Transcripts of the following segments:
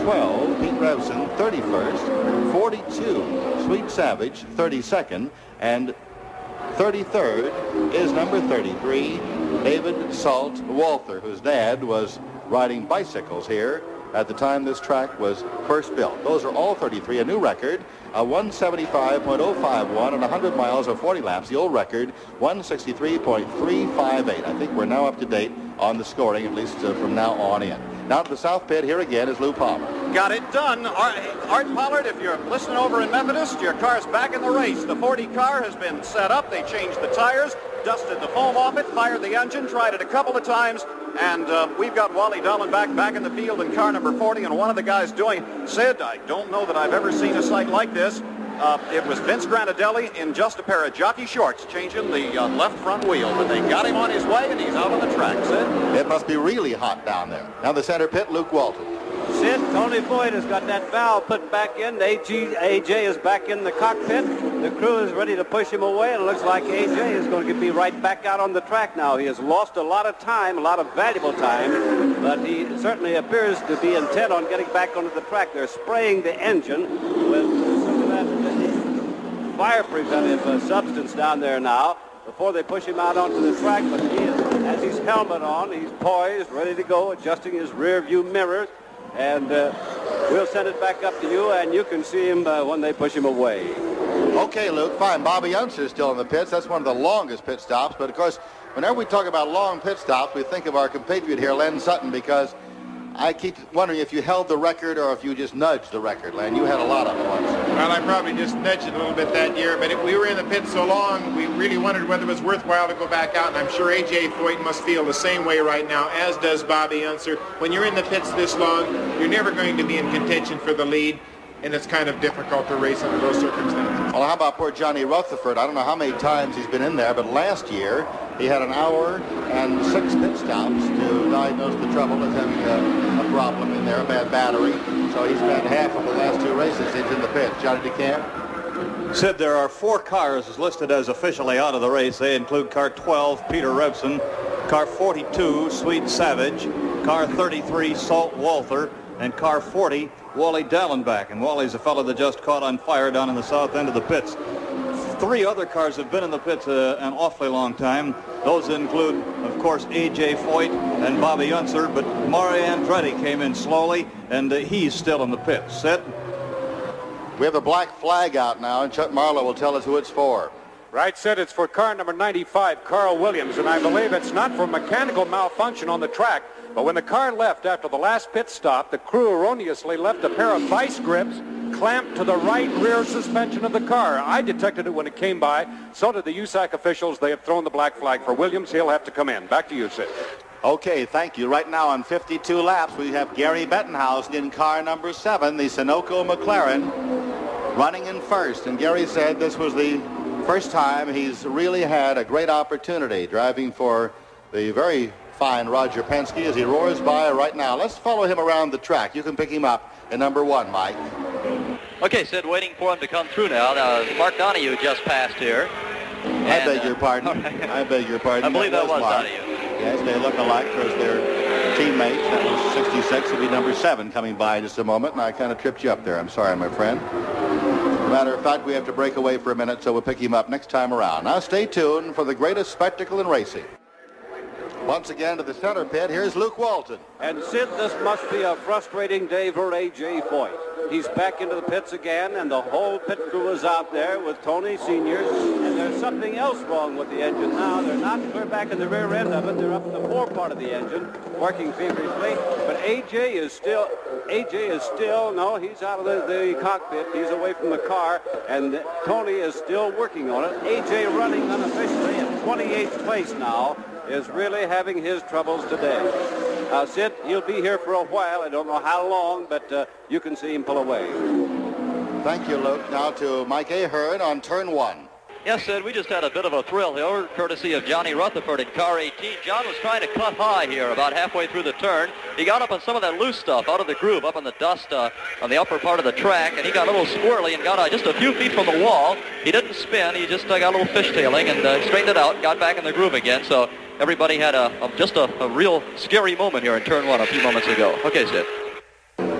12, Pete Revson, 31st. 42, Sweet Savage, 32nd. And 33rd is number 33, David Salt Walther, whose dad was riding bicycles here at the time this track was first built. Those are all 33, a new record, a 175.051 and 100 miles of 40 laps. The old record, 163.358. I think we're now up to date on the scoring, at least from now on in. Now to the South Pit, here again is Lou Palmer. Got it done. Art Pollard, if you're listening over in Methodist, your car's back in the race. The 40 car has been set up. They changed the tires, dusted the foam off it, fired the engine, tried it a couple of times, and we've got Wally Dallenbach back in the field in car number 40, and one of the guys doing, Sid, I don't know that I've ever seen a sight like this. It was Vince Granadelli in just a pair of jockey shorts changing the left front wheel, but they got him on his way, and he's out on the track, Sid. It must be really hot down there. Now the center pit, Luke Walton. Sid, Tony Floyd has got that valve put back in. AJ is back in the cockpit. The crew is ready to push him away, and it looks like AJ is going to be right back out on the track now. He has lost a lot of time, a lot of valuable time, but he certainly appears to be intent on getting back onto the track. They're spraying the engine with some of that fire preventive substance down there now before they push him out onto the track, but he has his helmet on. He's poised, ready to go, adjusting his rear view mirrors. And we'll send it back up to you, and you can see him when they push him away. Okay, Luke, fine. Bobby Unser is still in the pits. That's one of the longest pit stops. But, of course, whenever we talk about long pit stops, we think of our compatriot here, Len Sutton, because I keep wondering if you held the record or if you just nudged the record, Len. You had a lot of them once. Well, I probably just nudged it a little bit that year, but we were in the pit so long, we really wondered whether it was worthwhile to go back out, and I'm sure A.J. Foyt must feel the same way right now, as does Bobby Unser. When you're in the pits this long, you're never going to be in contention for the lead, and it's kind of difficult to race under those circumstances. Well, how about poor Johnny Rutherford? I don't know how many times he's been in there, but last year he had an hour and 6 pit stops to diagnose the trouble as having a problem in there, a bad battery. So he spent half of the last 2 races in the pits. Johnny DeCamp? Sid, there are 4 cars listed as officially out of the race. They include car 12, Peter Revson, car 42, Sweet Savage, car 33, Salt Walther, and car 40, Wally Dallenbach. And Wally's a fellow that just caught on fire down in the south end of the pits. 3 other cars have been in the pits an awfully long time. Those include, of course, A.J. Foyt and Bobby Unser, but Mario Andretti came in slowly, and he's still in the pits. Sid? We have a black flag out now, and Chuck Marlowe will tell us who it's for. Right, Sid, it's for car number 95, Carl Williams, and I believe it's not for mechanical malfunction on the track, but when the car left after the last pit stop, the crew erroneously left a pair of vice grips clamped to the right rear suspension of the car. I detected it when it came by. So did the USAC officials. They have thrown the black flag for Williams. He'll have to come in. Back to you, Sid. Okay, thank you. Right now on 52 laps, we have Gary Bettenhausen in car number 7, the Sunoco McLaren, running in first. And Gary said this was the first time he's really had a great opportunity driving for the very fine Roger Penske as he roars by right now. Let's follow him around the track. You can pick him up in number 1, Mike. Okay, Sid, waiting for him to come through now. Mark Donahue just passed here. I beg your pardon. Right. I beg your pardon. I believe that was Donahue. Yes, they look alike. There's their teammates. That was 66. It'll be number 7 coming by in just a moment, and I kind of tripped you up there. I'm sorry, my friend. As a matter of fact, we have to break away for a minute, so we'll pick him up next time around. Now stay tuned for the greatest spectacle in racing. Once again to the center pit, here's Luke Walton. And Sid, this must be a frustrating day for A.J. Foyt. He's back into the pits again, and the whole pit crew is out there with Tony Sr. And there's something else wrong with the engine now. They're not clear back in the rear end of it. They're up in the fore part of the engine, working feverishly. But A.J. is still, no, he's out of the cockpit. He's away from the car, and Tony is still working on it. A.J. running unofficially in 28th place now, is really having his troubles today. Sid, he'll be here for a while. I don't know how long, but you can see him pull away. Thank you, Luke. Now to Mike Ahern on turn 1. Yes, Sid, we just had a bit of a thrill here, courtesy of Johnny Rutherford in car 18. John was trying to cut high here about halfway through the turn. He got up on some of that loose stuff out of the groove, up in the dust on the upper part of the track, and he got a little squirrely and got just a few feet from the wall. He didn't spin. He just got a little fishtailing and straightened it out, got back in the groove again. So everybody had just a real scary moment here in turn 1 a few moments ago. Okay, Sid.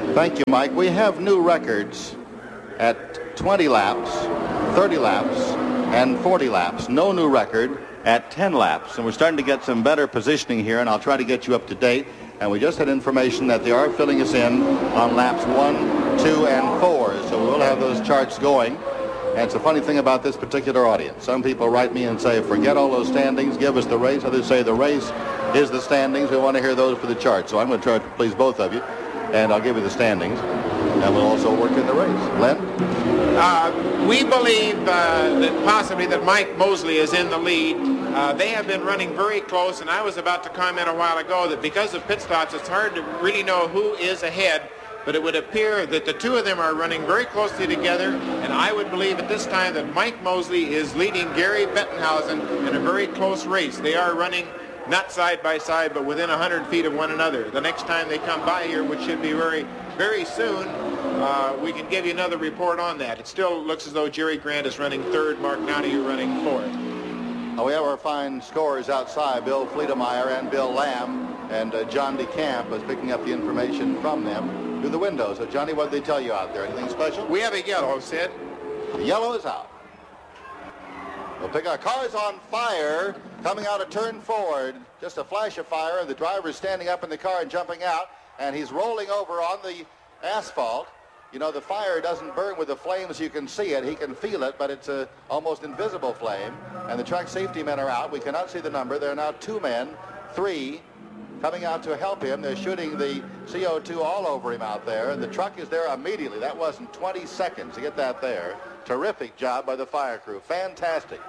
Thank you, Mike. We have new records at 20 laps, 30 laps, and 40 laps. No new record at 10 laps. And we're starting to get some better positioning here, and I'll try to get you up to date. And we just had information that they are filling us in on laps 1, 2, and 4. So we'll have those charts going. And it's a funny thing about this particular audience. Some people write me and say, forget all those standings, give us the race. Others say the race is the standings. We want to hear those for the chart. So I'm going to try to please both of you. And I'll give you the standings. And we'll also work in the race. Len? We believe that possibly that Mike Mosley is in the lead. They have been running very close, and I was about to comment a while ago that because of pit stops, it's hard to really know who is ahead, but it would appear that the two of them are running very closely together, and I would believe at this time that Mike Mosley is leading Gary Bettenhausen in a very close race. They are running not side by side, but within 100 feet of one another. The next time they come by here, which should be very, very soon, we can give you another report on that. It still looks as though Jerry Grant is running third, Mark Donohue running fourth. We have our fine scorers outside, Bill Fleetemeyer and Bill Lamb, and John DeCamp is picking up the information from them through the window. So, Johnny, what did they tell you out there? Anything special? We have a yellow, Sid. The yellow is out. We'll pick our cars on fire coming out of turn forward. Just a flash of fire, and the driver is standing up in the car and jumping out, and he's rolling over on the asphalt. You know, the fire doesn't burn with the flames. You can see it. He can feel it, but it's a almost invisible flame. And the track safety men are out. We cannot see the number. There are now 2 men, 3, coming out to help him. They're shooting the CO2 all over him out there, and the truck is there immediately. That wasn't 20 seconds to get that there. Terrific job by the fire crew. Fantastic.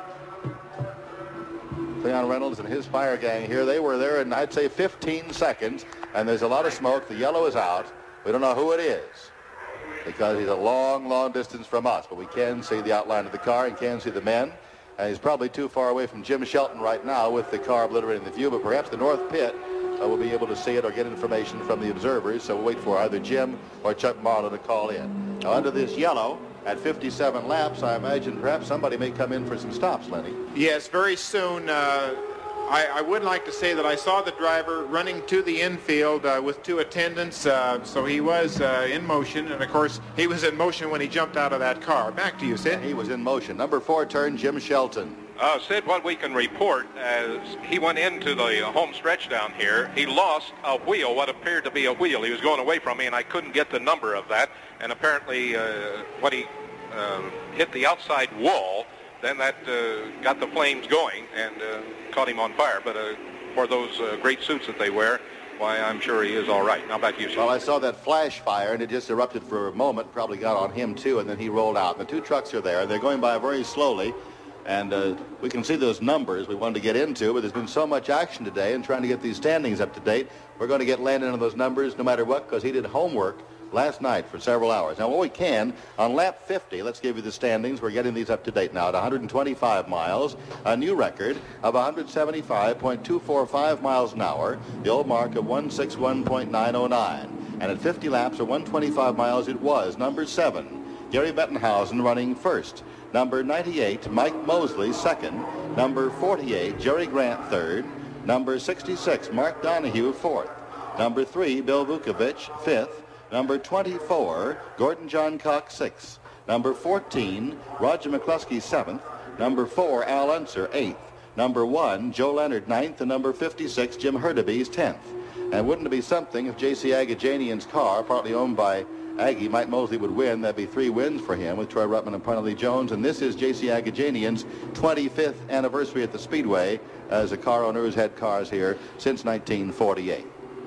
Leon Reynolds and his fire gang here, they were there in, I'd say, 15 seconds, and there's a lot of smoke. The yellow is out. We don't know who it is because he's a long, long distance from us, but we can see the outline of the car and can see the men. And he's probably too far away from Jim Shelton right now with the car obliterating the view, but perhaps the North Pit will be able to see it or get information from the observers. So we'll wait for either Jim or Chuck Marlowe to call in. Now, under this yellow, at 57 laps, I imagine perhaps somebody may come in for some stops, Lenny. Yes, very soon. I would like to say that I saw the driver running to the infield with 2 attendants, so he was in motion, and of course he was in motion when he jumped out of that car. Back to you, Sid. He was in motion. Number 4 turn, Jim Shelton. Sid, what we can report as he went into the home stretch down here, he lost a wheel, what appeared to be a wheel. He was going away from me, and I couldn't get the number of that, and apparently when he hit the outside wall, then that got the flames going and caught him on fire. But for those great suits that they wear, why, I'm sure he is all right. Now back to you, sir. Well, I saw that flash fire, and it just erupted for a moment, probably got on him too, and then he rolled out. And the 2 trucks are there. They're going by very slowly, and we can see those numbers we wanted to get into, but there's been so much action today and trying to get these standings up to date. We're going to get Landon on those numbers no matter what, because he did homework last night for several hours. Now, what we can, on lap 50, let's give you the standings. We're getting these up to date now at 125 miles, a new record of 175.245 miles an hour, the old mark of 161.909. And at 50 laps or 125 miles, it was number 7, Gary Bettenhausen running first. Number 98, Mike Mosley second. Number 48, Jerry Grant third. Number 66, Mark Donohue fourth. Number 3, Bill Vukovich fifth. Number 24, Gordon John Cox, 6th. Number 14, Roger McCluskey, 7th. Number 4, Al Unser, 8th. Number 1, Joe Leonard, 9th. And number 56, Jim Hurtubise, 10th. And wouldn't it be something if J.C. Agajanian's car, partly owned by Aggie, Mike Mosley, would win? That'd be 3 wins for him with Troy Ruttman and Parnelli Jones. And this is J.C. Agajanian's 25th anniversary at the Speedway as a car owner who's had cars here since 1948.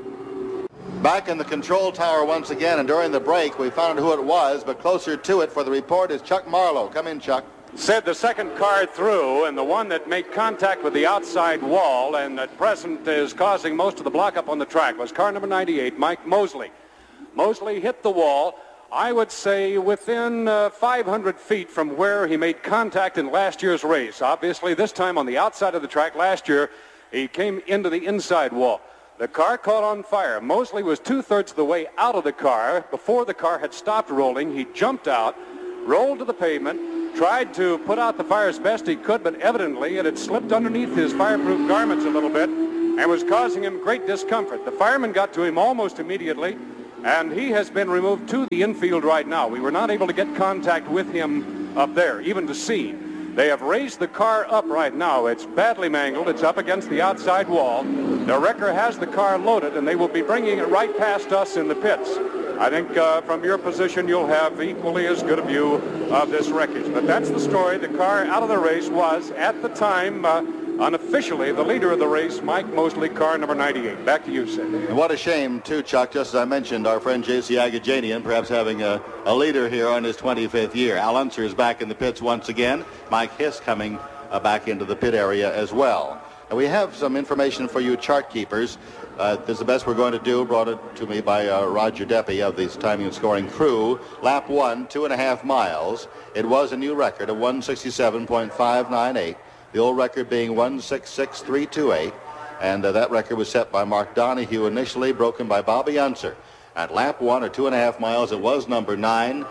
Back in the control tower once again, and during the break we found out who it was, but closer to it for the report is Chuck Marlowe. Come in, Chuck. Said the second car through, and the one that made contact with the outside wall and at present is causing most of the block up on the track was car number 98, Mike Mosley. Mosley hit the wall, I would say within 500 feet from where he made contact in last year's race. Obviously this time on the outside of the track. Last year he came into the inside wall. The car caught on fire. Mosley was 2/3 of the way out of the car. Before the car had stopped rolling, he jumped out, rolled to the pavement, tried to put out the fire as best he could, but evidently it had slipped underneath his fireproof garments a little bit and was causing him great discomfort. The firemen got to him almost immediately. and he has been removed to the infield right now. We were not able to get contact with him up there, even to see. They have raised the car up right now. It's badly mangled. It's up against the outside wall. The wrecker has the car loaded, and they will be bringing it right past us in the pits. I think from your position, you'll have equally as good a view of this wreckage. But that's the story. The car out of the race was, at the time, unofficially, the leader of the race, Mike Mosley, car number 98. Back to you, Sid. And what a shame, too, Chuck, just as I mentioned, our friend J.C. Agajanian perhaps having a leader here on his 25th year. Al Unser is back in the pits once again. Mike Hiss coming back into the pit area as well. And we have some information for you chart keepers. This is the best we're going to do, brought it to me by Roger Deppy of the timing and scoring crew. Lap 1, 2.5 miles. It was a new record of 167.598. The old record being 166.328. And that record was set by Mark Donahue initially, broken by Bobby Unser. At lap 1, or 2.5 miles, it was number 9.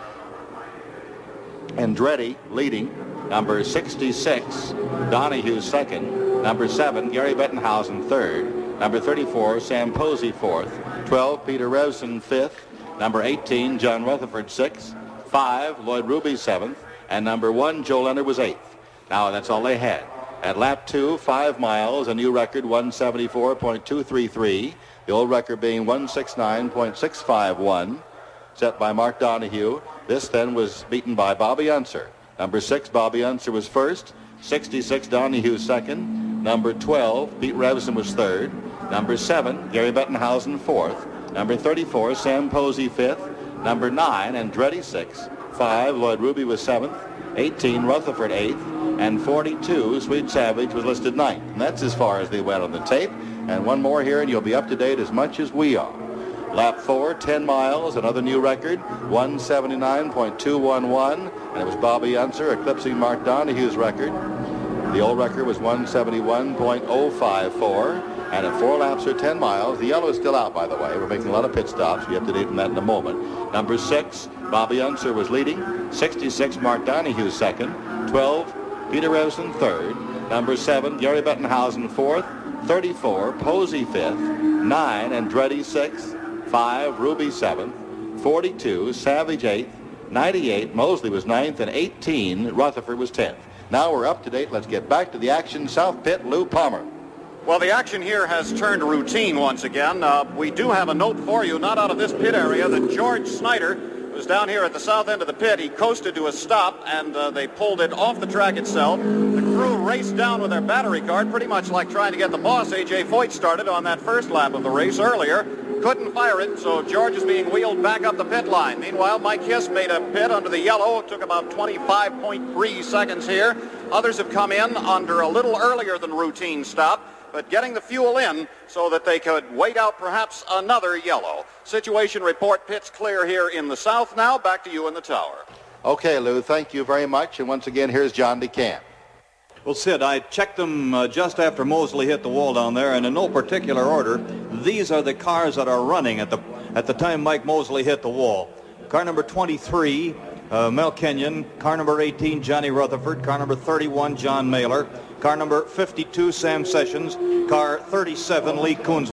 Andretti leading. Number 66, Donahue second. Number 7, Gary Bettenhausen third. Number 34, Sam Posey fourth. 12, Peter Revson fifth. Number 18, John Rutherford sixth. 5, Lloyd Ruby seventh. And number 1, Joe Leonard was eighth. Now that's all they had. At lap 2, 5 miles, a new record, 174.233. The old record being 169.651, set by Mark Donahue. This then was beaten by Bobby Unser. Number 6, Bobby Unser was first. 66, Donahue second. Number 12, Pete Revson was third. Number 7, Gary Bettenhausen fourth. Number 34, Sam Posey fifth. Number 9, Andretti sixth. 5, Lloyd Ruby was seventh. 18, Rutherford eighth. And 42, Sweet Savage was listed ninth. And that's as far as they went on the tape. And one more here, and you'll be up to date as much as we are. Lap 4, 10 miles, another new record, 179.211, and it was Bobby Unser eclipsing Mark Donahue's record. The old record was 171.054, and at 4 laps or 10 miles, the yellow is still out, by the way. We're making a lot of pit stops. We'll be up to date on that in a moment. Number 6, Bobby Unser was leading. 66, Mark Donahue second. 12, Peter Revson third. Number 7, Gary Bettenhausen fourth. 34, Posey fifth. 9, Andretti sixth. 5, Ruby 7th, 42, Savage 8th, 98, Mosley was 9th, and 18, Rutherford was 10th. Now we're up to date. Let's get back to the action. South Pit, Lou Palmer. Well, the action here has turned routine once again. We do have a note for you, not out of this pit area, that George Snyder was down here at the south end of the pit. He coasted to a stop, and they pulled it off the track itself. The crew raced down with their battery card, pretty much like trying to get the boss, A.J. Foyt, started on that first lap of the race earlier. Couldn't fire it, so George is being wheeled back up the pit line. Meanwhile, Mike Hiss made a pit under the yellow. It took about 25.3 seconds here. Others have come in under a little earlier than routine stop, but getting the fuel in so that they could wait out perhaps another yellow. Situation report, pits clear here in the south now. Back to you in the tower. Okay, Lou, thank you very much. And once again, here's John DeCamp. Well, Sid, I checked them just after Mosley hit the wall down there, and in no particular order, these are the cars that are running at the time Mike Mosley hit the wall. Car number 23, Mel Kenyon. Car number 18, Johnny Rutherford. Car number 31, John Mailer. Car number 52, Sam Sessions. Car 37, Lee Kunzman.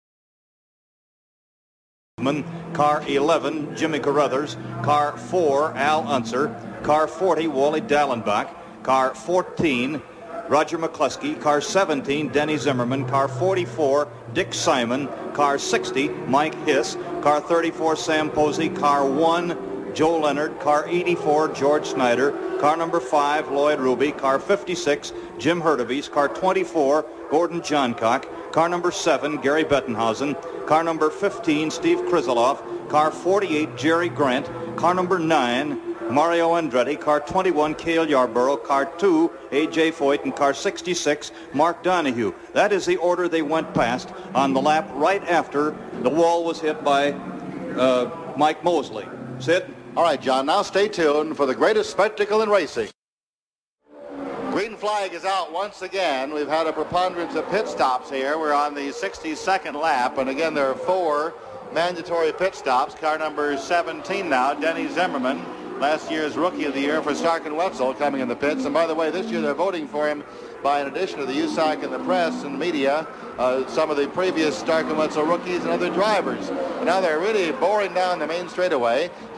Car 11, Jimmy Carruthers. Car 4, Al Unser. Car 40, Wally Dallenbach. Car 14, Roger McCluskey. Car 17, Denny Zimmerman. Car 44, Dick Simon. Car 60, Mike Hiss. Car 34, Sam Posey. Car 1, Joe Leonard. Car 84, George Snyder. Car number 5, Lloyd Ruby. Car 56, Jim Hurtubise. Car 24, Gordon Johncock. Car number 7, Gary Bettenhausen. Car number 15, Steve Krizeloff. Car 48, Jerry Grant. Car number 9, Mario Andretti. Car 21, Cale Yarborough. Car 2, A.J. Foyt. And car 66, Mark Donahue. That is the order they went past on the lap right after the wall was hit by Mike Mosley. Sid? All right, John, now stay tuned for the greatest spectacle in racing. Green flag is out once again. We've had a preponderance of pit stops here. We're on the 62nd lap, and again there are 4 mandatory pit stops. Car number 17 now, Denny Zimmerman. last year's Rookie of the Year for Stark and Wetzel coming in the pits. And by the way, this year they're voting for him by, in addition to the USAC and the press and media, some of the previous Stark and Wetzel rookies and other drivers. And now they're really boring down the main straightaway.